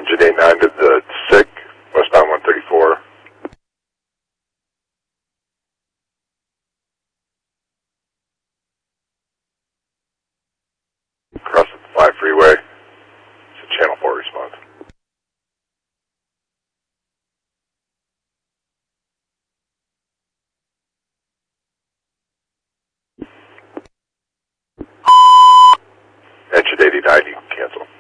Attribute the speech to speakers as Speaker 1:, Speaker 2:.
Speaker 1: Engine 89 to the SIC, westbound 134. Across the 5 freeway. It's a Channel 4 response. Engine 89, you can cancel.